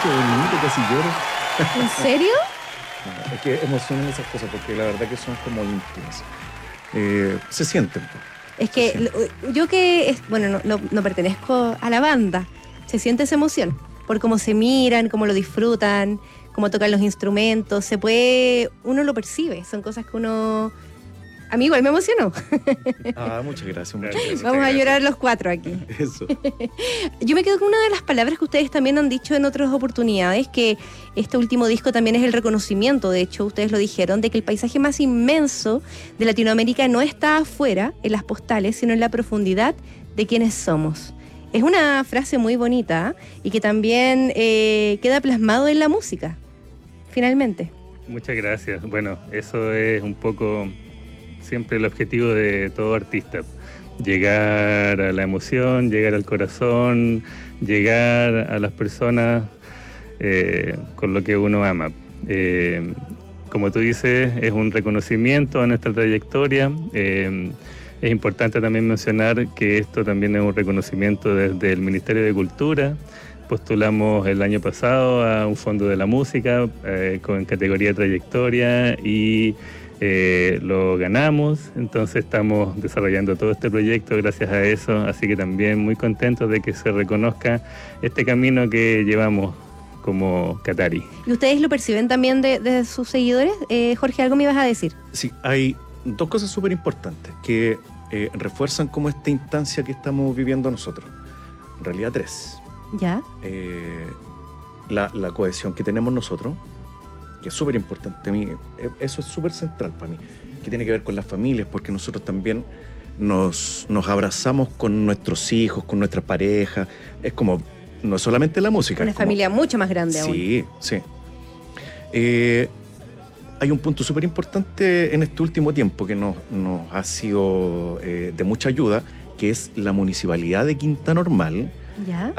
qué bonito, casi lloro. ¿En serio? No, es que emocionan esas cosas porque la verdad que son como íntimas. Se sienten. Es que yo que, bueno, no pertenezco a la banda, se siente esa emoción por cómo se miran, cómo lo disfrutan, cómo tocan los instrumentos, uno lo percibe, son cosas que uno... A mí igual me emocionó. Muchas gracias, muchas gracias. Vamos a llorar los cuatro aquí. Eso. Yo me quedo con una de las palabras que ustedes también han dicho en otras oportunidades, que este último disco también es el reconocimiento, de hecho ustedes lo dijeron, de que el paisaje más inmenso de Latinoamérica no está afuera, en las postales, sino en la profundidad de quienes somos. Es una frase muy bonita y que también queda plasmado en la música, finalmente. Muchas gracias. Bueno, eso es un poco siempre el objetivo de todo artista. Llegar a la emoción, llegar al corazón, llegar a las personas con lo que uno ama. Como tú dices, es un reconocimiento a nuestra trayectoria. Es importante también mencionar que esto también es un reconocimiento desde el Ministerio de Cultura. Postulamos el año pasado a un fondo de la música con categoría trayectoria y lo ganamos. Entonces estamos desarrollando todo este proyecto gracias a eso, así que también muy contentos de que se reconozca este camino que llevamos como Qatari. ¿Y ustedes lo perciben también de sus seguidores? Jorge, ¿algo me ibas a decir? Sí, hay dos cosas súper importantes que refuerzan como esta instancia que estamos viviendo nosotros. En realidad tres. ¿Ya? La cohesión que tenemos nosotros, que es súper importante. A mí, eso es súper central para mí, que tiene que ver con las familias, porque nosotros también nos abrazamos con nuestros hijos, con nuestras parejas. Es como, no es solamente la música. Una familia mucho más grande aún. Sí, sí. Hay un punto súper importante en este último tiempo que nos ha sido de mucha ayuda, que es la municipalidad de Quinta Normal. ¿Ya?